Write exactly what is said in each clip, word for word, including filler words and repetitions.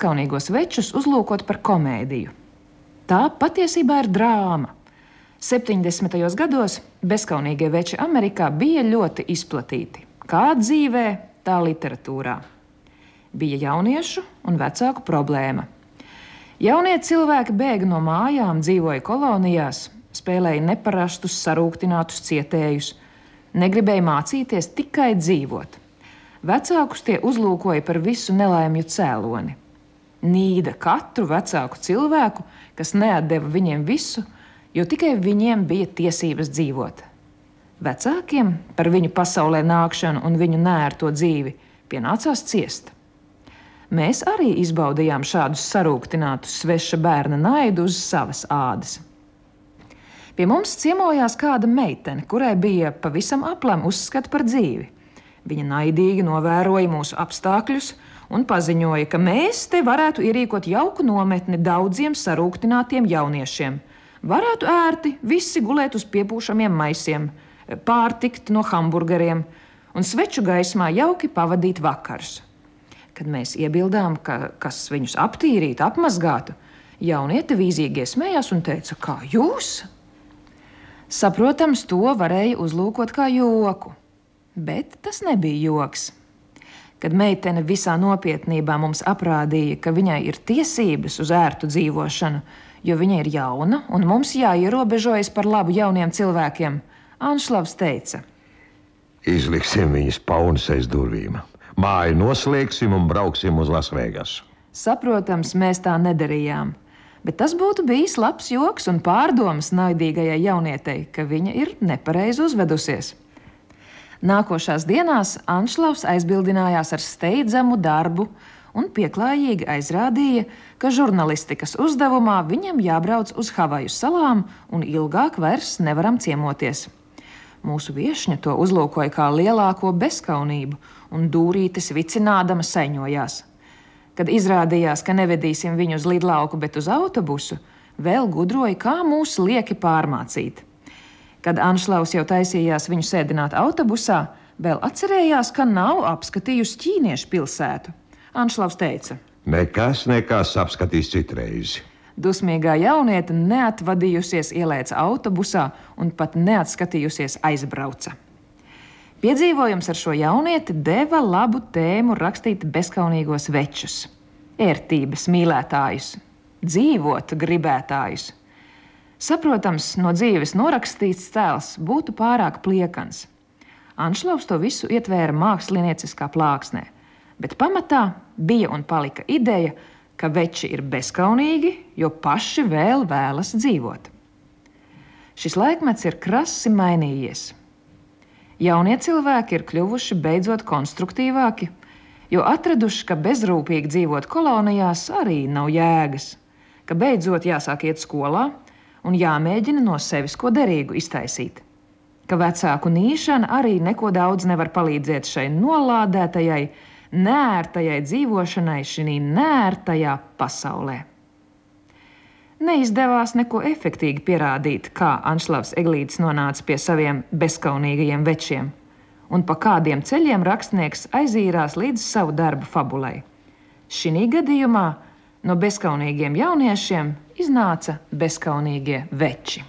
bezkaunīgos večus uzlūkot par komēdiju. Tā patiesībā ir drāma. septiņdesmitajos gados bezkaunīgie veči Amerikā bija ļoti izplatīti. Kā dzīvē, tā literatūrā. Bija jauniešu un vecāku problēma. Jaunie cilvēki bēga no mājām, dzīvoja kolonijās, spēlēja neparastus, sarūktinātus cietējus, negribēja mācīties, tikai dzīvot. Vecākus tie uzlūkoja par visu nelaimju cēloni. Nīda katru vecāku cilvēku, kas neatdeva viņiem visu, jo tikai viņiem bija tiesības dzīvot. Vecākiem par viņu pasaulē nākšanu un viņu neērto dzīvi pienācās ciest. Mēs arī izbaudījām šādus sarūktinātus sveša bērna naidu uz savas ādas. Pie mums ciemojās kāda meitene, kurai bija pavisam aplam uzskati par dzīvi. Viņa naidīgi novēroja mūsu apstākļus un paziņoja, ka mēs te varētu ierīkot jauku nometni daudziem sarūktinātiem jauniešiem. Varētu ērti visi gulēt uz piepūšamiem maisiem, pārtikt no hamburgeriem un sveču gaismā jauki pavadīt vakarus. Kad mēs iebildām, ka kas viņus aptīrītu, apmazgātu, jaunieti vīzīgie smējās un teica, kā jūs? Saprotams, to varēja uzlūkot kā joku, bet tas nebija joks. Kad meitene visā nopietnībā mums aprādīja, ka viņai ir tiesības uz ērtu dzīvošanu, jo viņa ir jauna un mums jāierobežojas par labu jauniem cilvēkiem, Anšlavs teica: Izliksim viņus paunas aiz durvīm. Māju noslēgsim un brauksim uz Lasvegasu. Saprotams, mēs tā nedarījām, bet tas būtu bijis labs joks un pārdomas naidīgajai jaunietei, ka viņa ir nepareizi uzvedusies. Nākošās dienās Anšlavs aizbildinājās ar steidzamu darbu un pieklājīgi aizrādīja, ka žurnalistikas uzdevumā viņam jābrauc uz Havaju salām un ilgāk vairs nevaram ciemoties. Mūsu viešņa to uzlūkoja kā lielāko bezkaunību un dūrītes vicinādama saiņojās. Kad izrādījās, ka nevedīsim viņu uz lidlauku, bet uz autobusu, vēl gudroja, kā mūs lieki pārmācīt. Kad Anšlavs jau taisījās viņu sēdināt autobusā, vēl atcerējās, ka nav apskatījusi ķīniešu pilsētu. Anšlavs teica: Nekas, nekas apskatīs citreizi. Dusmīgā jauniete neatvadījusies ielēca autobusā un pat neatskatījusies aizbrauca. Piedzīvojums ar šo jaunieti deva labu tēmu rakstīt bezkaunīgos večus, ērtības mīlētājus, dzīvot gribētājus. Saprotams, no dzīves norakstīts tēls būtu pārāk pliekans. Anšlavs to visu ietvēra mākslinieciskā plāksnē, bet pamatā bija un palika ideja, ka veči ir bezkaunīgi, jo paši vēl vēlas dzīvot. Šis laikmets ir krasi mainījies. Jaunie cilvēki ir kļuvuši beidzot konstruktīvāki, jo atraduši, ka bezrūpīgi dzīvot kolonijās arī nav jēgas, ka beidzot jāsāk iet skolā un jāmēģina no sevis ko derīgu iztaisīt, ka vecāku nīšana arī neko daudz nevar palīdzēt šai nolādētajai, neērtajai dzīvošanai šī neērtajā pasaulē. Neizdevās neko efektīgi pierādīt, kā Anšlavs Eglītis nonāca pie saviem bezkaunīgajiem večiem un pa kādiem ceļiem rakstnieks aizīrās līdz savu darbu fabulai. Šī gadījumā no bezkaunīgiem jauniešiem iznāca bezkaunīgie veči.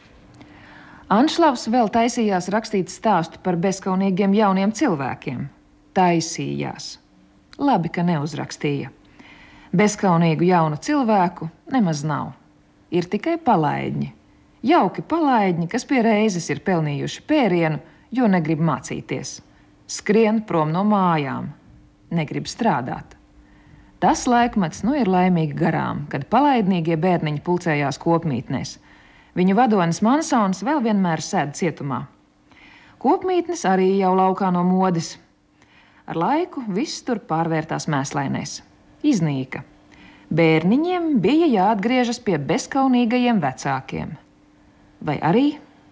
Anšlavs vēl taisījās rakstīt stāstu par bezkaunīgiem jauniem cilvēkiem. Taisījās. Labi, ka neuzrakstīja. Bezkaunīgu jaunu cilvēku nemaz nav. Ir tikai palaidņi. Jauki palaidņi, kas pie reizes ir pelnījuši pērienu, jo negrib mācīties. Skrien prom no mājām. Negrib strādāt. Tas laikmets nu ir laimīgi garām, kad palaidnīgie bērniņi pulcējās kopmītnēs. Viņu vadonis Mansons vēl vienmēr sēd cietumā. Kopmītnes arī jau laukā no modes. Ar laiku viss tur pārvērtās mēslainēs. Iznīka. Bērniņiem bija jāatgriežas pie bezkaunīgajiem vecākiem. Vai arī?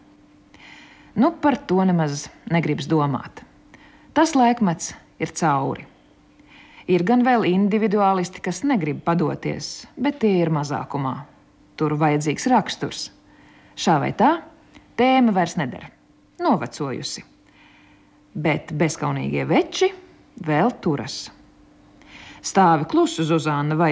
Nu, par to nemaz negribas domāt. Tas laikmets ir cauri. Ir gan vēl individuālisti, kas negrib padoties, bet tie ir mazākumā. Tur vajadzīgs raksturs. Šā vai tā, tēma vairs nedara. Novecojusi. Bet bezkaunīgie veči vēl turas. Stāvi klusu, Zuzāna, vai